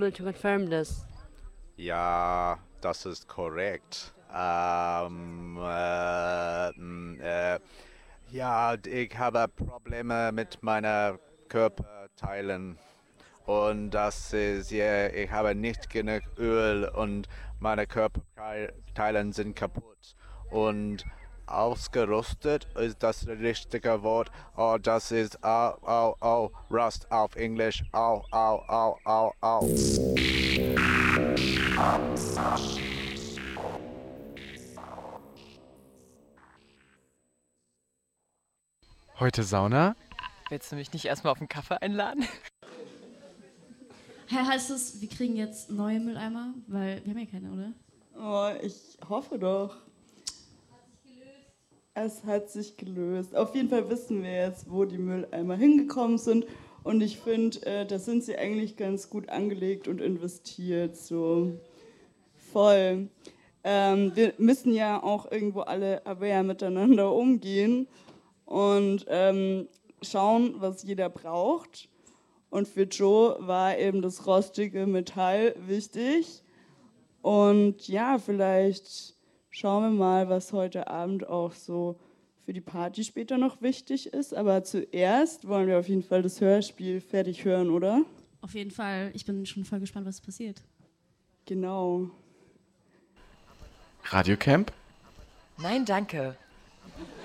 To confirm this. Ja, das ist korrekt. Ja, ich habe Probleme mit meinen Körperteilen. Und das ist, ja, ich habe nicht genug Öl und meine Körperteile sind kaputt. Und ausgerostet ist das richtige Wort. Oh, das ist au, au, au, Rust auf Englisch. Au, au, au, au, au. Heute Sauna? Willst du mich nicht erstmal auf einen Kaffee einladen? Heißt es, wir kriegen jetzt neue Mülleimer? Weil wir haben ja keine, oder? Oh, ich hoffe doch. Es hat sich gelöst. Auf jeden Fall wissen wir jetzt, wo die Mülleimer hingekommen sind. Und ich finde, da sind sie eigentlich ganz gut angelegt und investiert. So voll. Wir müssen ja auch irgendwo alle aware miteinander umgehen und schauen, was jeder braucht. Und für Joe war eben das rostige Metall wichtig. Und ja, vielleicht schauen wir mal, was heute Abend auch so für die Party später noch wichtig ist. Aber zuerst wollen wir auf jeden Fall das Hörspiel fertig hören, oder? Auf jeden Fall. Ich bin schon voll gespannt, was passiert. Genau. Radiocamp? Nein, danke.